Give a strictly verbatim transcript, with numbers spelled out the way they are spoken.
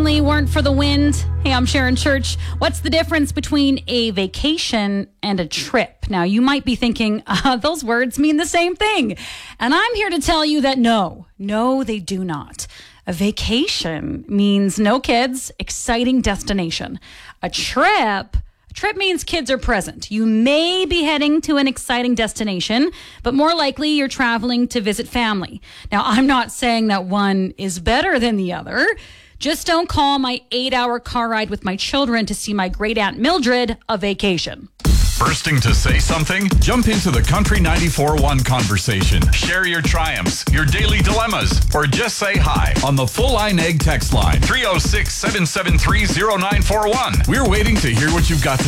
only weren't for the wind. Hey, I'm Sharon Church. What's the difference between a vacation and a trip? Now, you might be thinking, uh, those words mean the same thing. And I'm here to tell you that no, no, they do not. A vacation means no kids, exciting destination. A trip... Trip means kids are present. You may be heading to an exciting destination, but more likely you're traveling to visit family. Now, I'm not saying that one is better than the other. Just don't call my eight-hour car ride with my children to see my great-aunt Mildred a vacation. Bursting to say something? Jump into the Country ninety-four point one conversation. Share your triumphs, your daily dilemmas, or just say hi on the Full Line Egg text line three oh six, seven seven three, oh nine four one. We're waiting to hear what you've got to